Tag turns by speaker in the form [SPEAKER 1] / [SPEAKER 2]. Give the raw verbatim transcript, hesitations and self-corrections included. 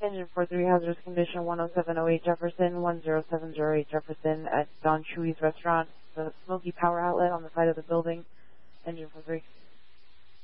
[SPEAKER 1] Engine four three, hazardous condition one oh seven oh eight Jefferson, one oh seven oh eight Jefferson at Don Chewy's restaurant, the smoky power outlet on the side of the building. Engine four three.